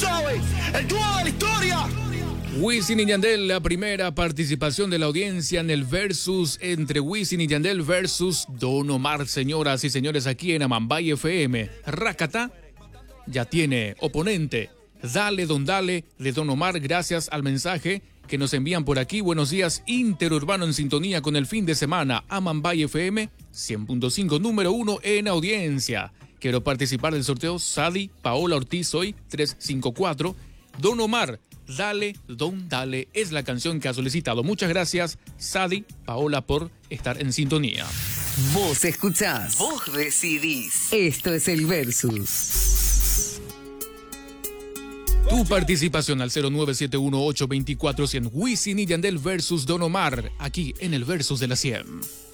sabes, el dúo de la historia. Wisin y Yandel, la primera participación de la audiencia en el versus entre Wisin y Yandel versus Don Omar, señoras y señores, aquí en Amambay FM. Rakata ya tiene oponente. Dale de Don Omar, gracias al mensaje que nos envían por aquí. Buenos días, Interurbano en sintonía con el fin de semana. Amambay FM 100.5, número 1 en audiencia. Quiero participar del sorteo. Sadi Paola Ortiz hoy 354. Don Omar, Dale es la canción que ha solicitado. Muchas gracias, Sadi Paola, por estar en sintonía. Vos escuchás, vos decidís. Esto es el Versus. Tu participación al 0971-824-100. Wisin y Yandel versus Don Omar, aquí en el Versus de la 100.